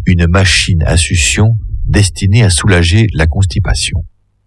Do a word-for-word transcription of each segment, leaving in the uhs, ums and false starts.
une machine à succion destinée à soulager la constipation.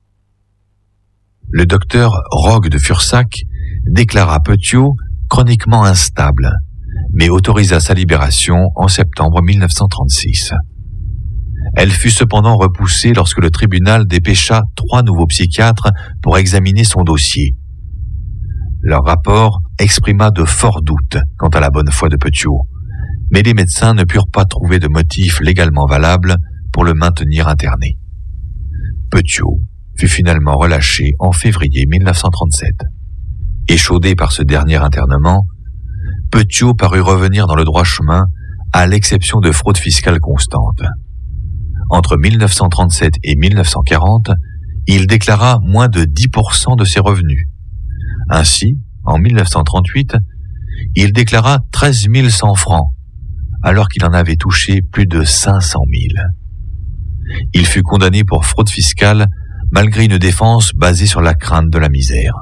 Le docteur Rogue de Fursac déclara Petiot chroniquement instable, mais autorisa sa libération en septembre mille neuf cent trente-six. Elle fut cependant repoussée lorsque le tribunal dépêcha trois nouveaux psychiatres pour examiner son dossier. Leur rapport exprima de forts doutes quant à la bonne foi de Petiot, mais les médecins ne purent pas trouver de motif légalement valable pour le maintenir interné. Petiot fut finalement relâché en février mille neuf cent trente-sept. Échaudé par ce dernier internement, Petiot parut revenir dans le droit chemin, à l'exception de fraude fiscale constante. Entre mille neuf cent trente-sept et mille neuf cent quarante, il déclara moins de dix pour cent de ses revenus. Ainsi, en mille neuf cent trente-huit, il déclara treize mille cent francs, alors qu'il en avait touché plus de cinq cent mille. Il fut condamné pour fraude fiscale, malgré une défense basée sur la crainte de la misère.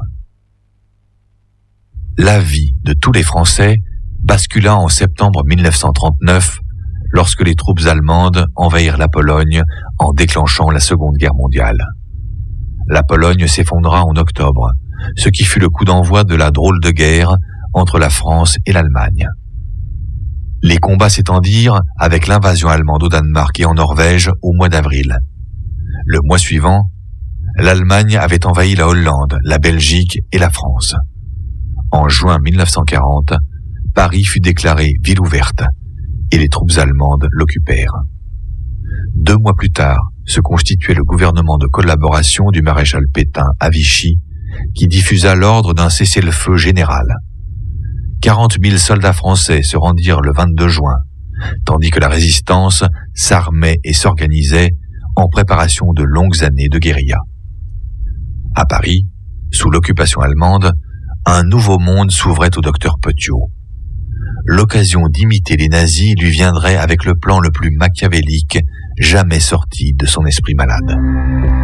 La vie de tous les Français bascula en septembre mille neuf cent trente-neuf, lorsque les troupes allemandes envahirent la Pologne en déclenchant la Seconde Guerre mondiale. La Pologne s'effondra en octobre, ce qui fut le coup d'envoi de la drôle de guerre entre la France et l'Allemagne. Les combats s'étendirent avec l'invasion allemande au Danemark et en Norvège au mois d'avril. Le mois suivant, l'Allemagne avait envahi la Hollande, la Belgique et la France. En juin mille neuf cent quarante, Paris fut déclarée ville ouverte et les troupes allemandes l'occupèrent. Deux mois plus tard, se constituait le gouvernement de collaboration du maréchal Pétain à Vichy, qui diffusa l'ordre d'un cessez-le-feu général. quarante mille soldats français se rendirent le vingt-deux juin, tandis que la résistance s'armait et s'organisait en préparation de longues années de guérilla. À Paris, sous l'occupation allemande, un nouveau monde s'ouvrait au docteur Petiot. L'occasion d'imiter les nazis lui viendrait avec le plan le plus machiavélique jamais sorti de son esprit malade.